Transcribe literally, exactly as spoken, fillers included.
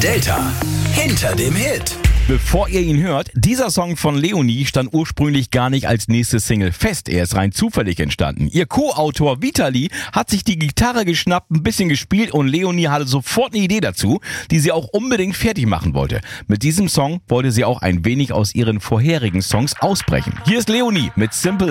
Delta hinter dem Hit. Bevor ihr ihn hört, dieser Song von Leonie stand ursprünglich gar nicht als nächste Single fest. Er ist rein zufällig entstanden. Ihr Co-Autor Vitali hat sich die Gitarre geschnappt, ein bisschen gespielt und Leonie hatte sofort eine Idee dazu, die sie auch unbedingt fertig machen wollte. Mit diesem Song wollte sie auch ein wenig aus ihren vorherigen Songs ausbrechen. Hier ist Leonie mit Simple